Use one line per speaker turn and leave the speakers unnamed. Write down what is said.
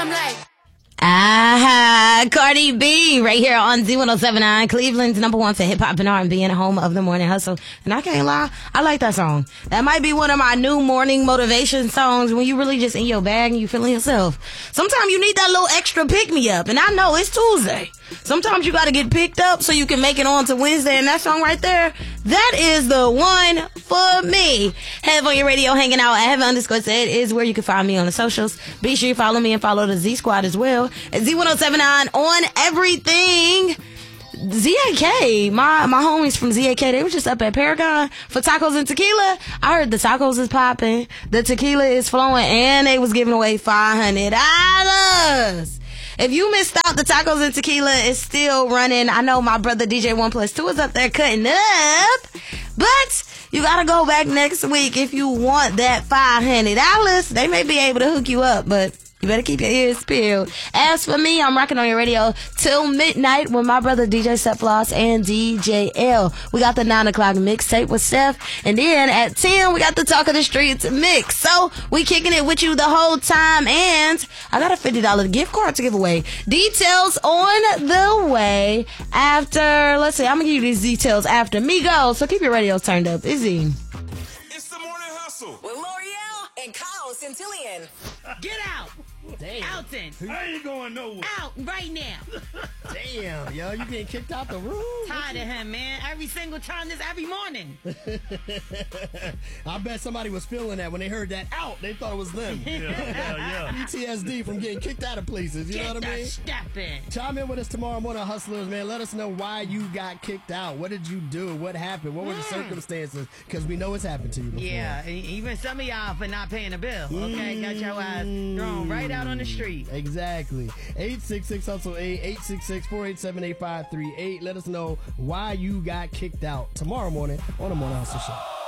Cardi B right here on Z1079, Cleveland's number one for hip hop and R&B and home of the morning hustle. And I can't lie, I like that song. That might be one of my new morning motivation songs when you really just in your bag and you feeling yourself. Sometimes you need that little extra pick me up, and I know it's Tuesday. Sometimes you got to get picked up so you can make it on to Wednesday, and that song right there, that is the one for me. Heaven on your radio, hanging out at Heaven_said is where you can find me on the socials. Be sure you follow me and follow the Z Squad as well at Z1079 on everything. ZAK, my homies from ZAK, they were just up at Paragon for tacos and tequila. I heard the tacos is popping, the tequila is flowing, and they was giving away $500. If you missed out, the tacos and tequila is still running. I know my brother DJ 1+2 is up there cutting up, but you gotta go back next week if you want that $500. They may be able to hook you up, but you better keep your ears peeled. As for me, I'm rocking on your radio till midnight with my brother DJ Seth Floss and DJ L. We got the 9 o'clock mixtape with Seth. And then at 10, we got the Talk of the Streets mix. So we kicking it with you the whole time. And I got a $50 gift card to give away. Details on the way after, let's see, I'm going to give you these details after Migos. So keep your radios turned up. Izzy.
It's the morning hustle
with L'Oreal and Kyle Centillion.
Get out!
Damn.
Alton.
I ain't going nowhere.
Out right now.
Damn, yo, you getting kicked out the room?
Tired of him, man. Every single time, this every morning.
I bet somebody was feeling that when they heard that out. They thought it was them.
Yeah.
PTSD from getting kicked out of places. You know what I mean?
Step in.
Chime in with us tomorrow morning, Hustlers, man. Let us know why you got kicked out. What did you do? What happened? What were the circumstances? Because we know it's happened to you before.
Yeah, even some of y'all for not paying a bill. Okay, got your ass thrown right out on the street.
Exactly. 866-HUSTLE-8, 866-487-8538. Let us know why you got kicked out tomorrow morning on the Morning Hustle Show.